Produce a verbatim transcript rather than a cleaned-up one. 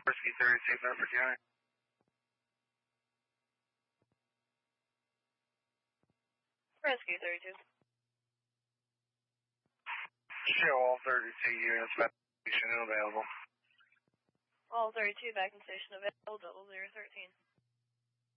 Whiskey thirty-two, Bedford County. Rescue thirty-two. Show all thirty-two units back station available. All thirty-two back in station available, double zero thirteen.